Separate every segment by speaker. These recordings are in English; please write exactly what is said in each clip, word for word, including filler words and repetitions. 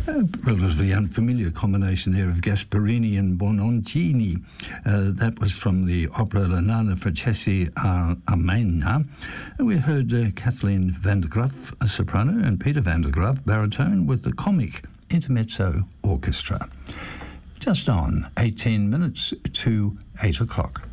Speaker 1: A relatively unfamiliar combination there of Gasparini and Bononcini. Uh, that was from the opera La Nana Francesi Armena. And we heard uh, Kathleen van der Graaf, a soprano, and Peter van der Graaf, baritone, with the comic Intermezzo Orchestra. Just on, eighteen minutes to eight o'clock.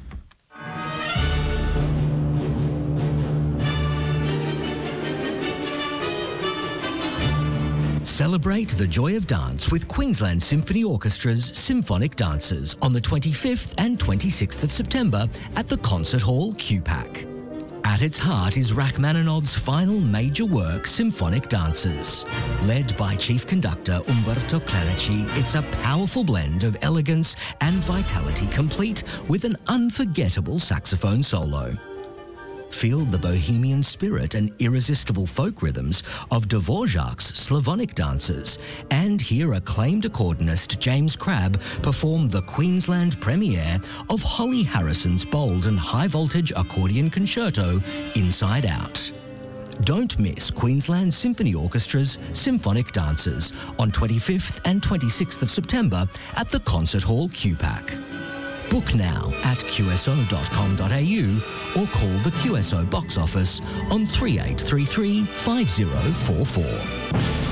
Speaker 2: Celebrate the joy of dance with Queensland Symphony Orchestra's Symphonic Dances on the twenty-fifth and twenty-sixth of September at the Concert Hall, Q PAC. At its heart is Rachmaninoff's final major work, Symphonic Dances. Led by Chief Conductor Umberto Clerici, it's a powerful blend of elegance and vitality, complete with an unforgettable saxophone solo. Feel the bohemian spirit and irresistible folk rhythms of Dvorak's Slavonic dances, and hear acclaimed accordionist James Crabb perform the Queensland premiere of Holly Harrison's bold and high-voltage accordion concerto, Inside Out. Don't miss Queensland Symphony Orchestra's Symphonic Dances on twenty-fifth and twenty-sixth of September at the Concert Hall, Q PAC. Book now at q s o dot com dot a u or call the Q S O box office on three eight three three, five zero four four.